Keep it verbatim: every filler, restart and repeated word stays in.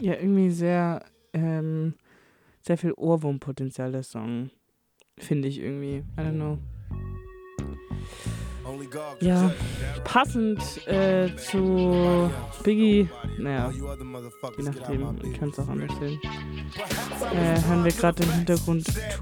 Ja, irgendwie sehr, ähm, sehr viel Ohrwurmpotenzial, der Song. Finde ich irgendwie. I don't know. Ja, passend äh, zu Biggie, naja, je nachdem, ich kann es auch anders sehen, äh, hören wir gerade im Hintergrund